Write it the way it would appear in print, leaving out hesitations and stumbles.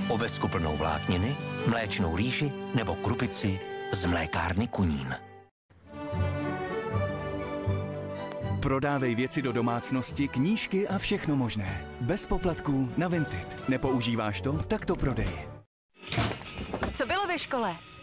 Ovesku plnou vlákniny, mléčnou rýži nebo krupici z mlékárny Kunín. Prodávej věci do domácnosti, knížky a všechno možné. Bez poplatků na Vinted. Nepoužíváš to? Tak to prodej. Co bylo ve škole?